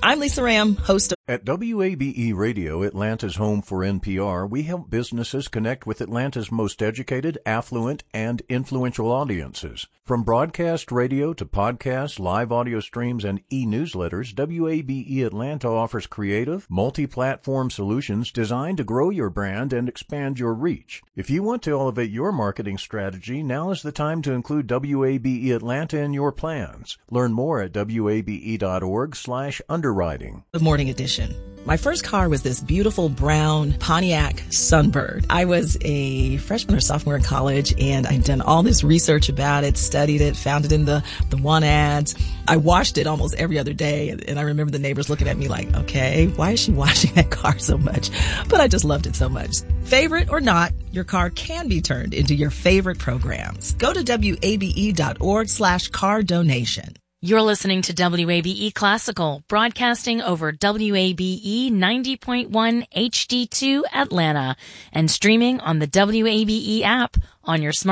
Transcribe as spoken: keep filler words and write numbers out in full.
I'm Lisa Ram, host of At W A B E Radio, Atlanta's home for N P R, we help businesses connect with Atlanta's most educated, affluent, and influential audiences. From broadcast radio to podcasts, live audio streams, and e-newsletters, W A B E Atlanta offers creative, multi-platform solutions designed to grow your brand and expand your reach. If you want to elevate your marketing strategy, now is the time to include W A B E Atlanta in your plans. Learn more at W A B E dot org slash underwriting. the Morning Edition. My first car was this beautiful brown Pontiac Sunbird. I was a freshman or sophomore in college, and I'd done all this research about it, studied it, found it in the, the want ads. I washed it almost every other day, and I remember the neighbors looking at me like, okay, why is she washing that car so much? But I just loved it so much. Favorite or not, your car can be turned into your favorite programs. Go to W A B E dot org slash car donation. You're listening to W A B E Classical, broadcasting over W A B E ninety point one H D two Atlanta and streaming on the W A B E app on your smart